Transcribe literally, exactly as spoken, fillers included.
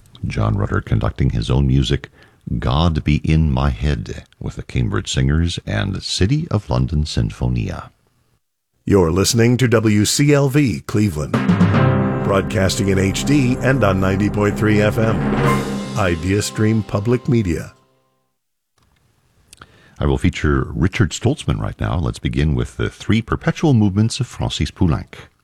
John Rutter conducting his own music, God Be in My Head, with the Cambridge Singers and City of London Sinfonia. You're listening to W C L V Cleveland, broadcasting in H D and on ninety point three F M. IdeaStream Public Media. I will feature Richard Stoltzman right now. Let's begin with the three perpetual movements of Francis Poulenc.